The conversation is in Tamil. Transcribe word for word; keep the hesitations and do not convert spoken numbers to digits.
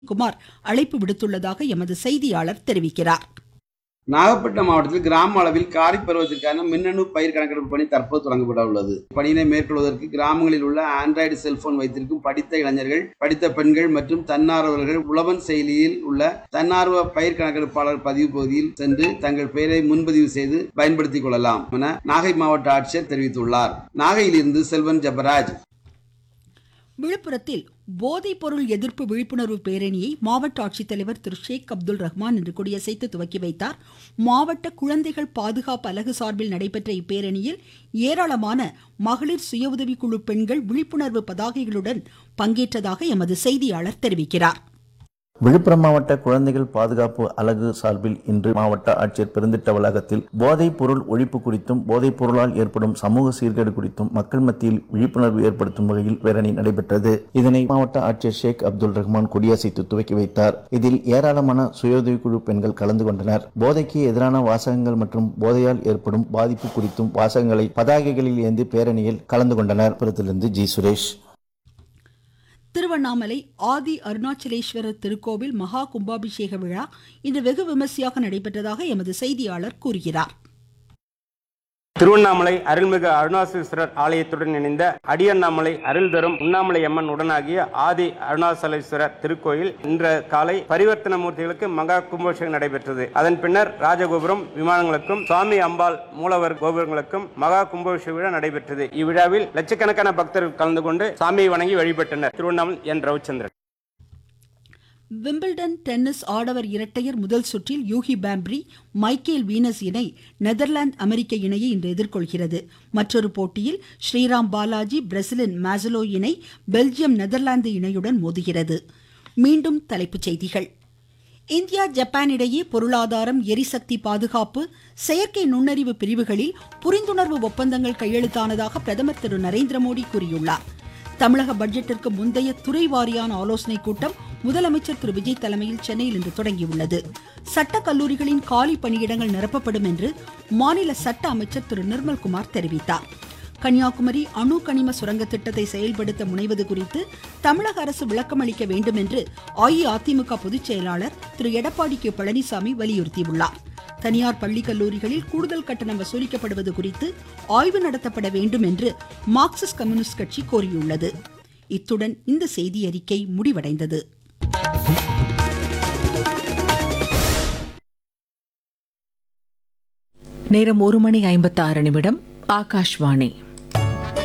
குமார் அழைப்பு விடுத்துள்ளதாக எமது செய்தியாளர் தெரிவிக்கிறார். நாகப்பட்டினம் மாவட்டத்தில் கிராம அளவில் காரிப் பருவத்திற்கான மின்னணு பயிர் கணக்கெடுப்பு பணி தற்போது தொடங்கப்பட உள்ளது. பணியினை மேற்கொள்வதற்கு கிராமங்களில் உள்ள ஆண்ட்ராய்டு செல்போன் வைத்திருக்கும் படித்த இளைஞர்கள், படித்த பெண்கள் மற்றும் தன்னார்வலர்கள் உழவன் செயலியில் உள்ள தன்னார்வ பயிர் கணக்கெடுப்பாளர் பதிவு பகுதியில் சென்று தங்கள் பெயரை முன்பதிவு செய்து பயன்படுத்திக் கொள்ளலாம் என நாகை மாவட்ட ஆட்சியர் தெரிவித்துள்ளார். நாகையிலிருந்து செல்வன் ஜபராஜ். விழுப்புரத்தில் போதைப் பொருள் எதிர்ப்பு விழிப்புணர்வு பேரணியை மாவட்ட ஆட்சித்தலைவர் திரு ஷேக் அப்துல் ரஹ்மான் இன்று கொடியசைத்து துவக்கி வைத்தார். மாவட்ட குழந்தைகள் பாதுகாப்பு அலகு சார்பில் நடைபெற்ற இப்பேரணியில் ஏராளமான மகளிர் சுய உதவிக்குழு பெண்கள் விழிப்புணர்வு பதாகைகளுடன் பங்கேற்றதாக எமது செய்தியாளர் தெரிவிக்கிறார். விழுப்புரம் மாவட்ட குழந்தைகள் பாதுகாப்பு அலகு சார்பில் இன்று மாவட்ட ஆட்சியர் பெருந்திட்ட வளாகத்தில் போதைப் பொருள் ஒழிப்பு குறித்தும் போதைப் பொருளால் ஏற்படும் சமூக சீர்கேடு குறித்தும் மக்கள் மத்தியில் விழிப்புணர்வு ஏற்படுத்தும் வகையில் பேரணி நடைபெற்றது. இதனை மாவட்ட ஆட்சியர் ஷேக் அப்துல் ரஹ்மான் கொடியசைத்து துவக்கி வைத்தார். இதில் ஏராளமான சுய உதவிக்குழு பெண்கள் கலந்து கொண்டனர். போதைக்கு எதிரான வாசகங்கள் மற்றும் போதையால் ஏற்படும் பாதிப்பு குறித்தும் வாசகங்களை பதாகைகளில் ஏந்தி பேரணியில் கலந்து கொண்டனர். புறத்திலிருந்து ஜி சுரேஷ். திருவண்ணாமலை ஆதி அருணாச்சலேஸ்வரர் திருக்கோவில் மகா கும்பாபிஷேக விழா இன்று வெகு விமர்சையாக நடைபெற்றதாக எமது செய்தியாளர் கூறுகிறார். திருவண்ணாமலை அருள்மிகு அருணாச்சலேஸ்வரர் ஆலயத்துடன் இணைந்த அடியண்ணாமலை அருள் தரும் உண்ணாமலை அம்மன் உடனாகிய ஆதி அருணாச்சலேஸ்வரர் திருக்கோயில் இன்று காலை பரிவர்த்தன மூர்த்திகளுக்கு மகா கும்பாபிஷேகம் நடைபெற்றது. அதன் பின்னர் ராஜகோபுரம் விமானங்களுக்கும் சுவாமி அம்பாள் மூலவர் கோபுரங்களுக்கும் மகா கும்பாபிஷேக விழா நடைபெற்றது. இவ்விழாவில் லட்சக்கணக்கான பக்தர்கள் கலந்து கொண்டு சாமியை வணங்கி வழிபட்டனர். திருவண்ணாமலை என் ரவிச்சந்திரன். விம்பிள்டன் டென்னிஸ் ஆடவர் இரட்டையர் முதல் சுற்றில் யூகி பாம்ப்ரி மைக்கேல் வீனஸ் இணை நெதர்லாந்து அமெரிக்க இணையை இன்று எதிர்கொள்கிறது. மற்றொரு போட்டியில் ஸ்ரீராம் பாலாஜி பிரேசிலின் மாசலோ இணை பெல்ஜியம் நெதர்லாந்து இணையுடன் மோதுகிறது. மீண்டும் தலைப்புச் செய்திகள். இந்தியா ஜப்பான் இடையே பொருளாதாரம், எரிசக்தி பாதுகாப்பு, செயற்கை நுண்ணறிவு பிரிவுகளில் புரிந்துணர்வு ஒப்பந்தங்கள் கையெழுத்தானதாக பிரதமர் திரு நரேந்திர மோடி கூறியுள்ளார். தமிழக பட்ஜெட்டிற்கு முந்தைய துறை வாரியான ஆலோசனை கூட்டம் முதலமைச்சர் திரு விஜய் தலைமையில் சென்னையில் இன்று தொடங்கியுள்ளது. சட்ட கல்லூரிகளின் காலி பணியிடங்கள் நிரப்பப்படும் என்று மாநில சட்ட அமைச்சர் திரு நிர்மல்குமார் தெரிவித்தார். கன்னியாகுமரி அணு கனிம சுரங்க திட்டத்தை செயல்படுத்த முனைவது குறித்து தமிழக அரசு விளக்கம் அளிக்க வேண்டும் என்று அஇஅதிமுக பொதுச் செயலாளர் திரு எடப்பாடி கே பழனிசாமி வலியுறுத்தியுள்ளார். தனியார் பள்ளி கல்லூரிகளில் கூடுதல் கட்டணம் வசூலிக்கப்படுவது குறித்து ஆய்வு நடத்தப்பட வேண்டும் என்று மார்க்சிஸ்ட் கம்யூனிஸ்ட் கட்சி கோரியுள்ளது. இத்துடன் இந்த செய்தி அறிக்கை முடிவடைந்தது. நேரம் ஒரு மணி ஐம்பத்தி ஆறு நிமிடம். ஆகாஷ்வாணி.